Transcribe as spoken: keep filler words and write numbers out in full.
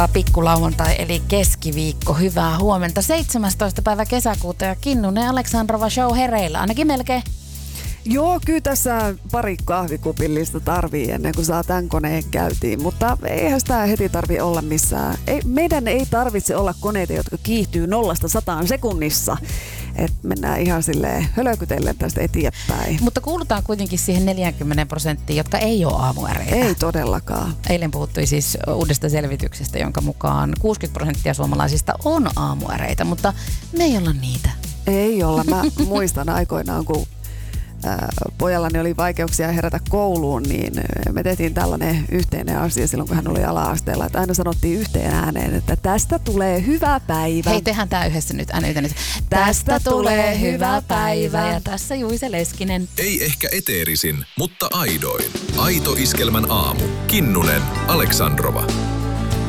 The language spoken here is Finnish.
Pikkulauantai eli keskiviikko, hyvää huomenta. seitsemästoista päivä kesäkuuta ja Kinnunen Aleksandrova show hereillä, ainakin melkein. Joo, kyllä tässä pari kahvikupillista tarvii ennen kuin saa tämän koneen käyntiin, mutta eihän sitä heti tarvi olla missään. Ei, meidän ei tarvitse olla koneita, jotka kiihtyy nollasta sataan sekunnissa. Et mennään ihan silleen hölökytellen tästä eteenpäin. Mutta kuulutaan kuitenkin siihen neljäkymmentä prosenttia, jotka ei ole aamuäreitä. Ei todellakaan. Eilen puhuttui siis uudesta selvityksestä, jonka mukaan kuusikymmentä prosenttia suomalaisista on aamuäreitä, mutta me ei olla niitä. Ei olla. Mä muistan aikoinaan, kun ää, pojallani oli vaikeuksia herätä kouluun, niin me tehtiin tällainen yhteinen asia silloin, kun hän oli ala-asteella. Että aina sanottiin yhteen ääneen, että tästä tulee hyvä päivä. Hei, tehdään tää yhdessä nyt. Ääni nyt. Tästä tulee hyvä päivä. Ja tässä Juise Leskinen. Ei ehkä eteerisin, mutta aidoin. Aito Iskelmän aamu. Kinnunen, Aleksandrova.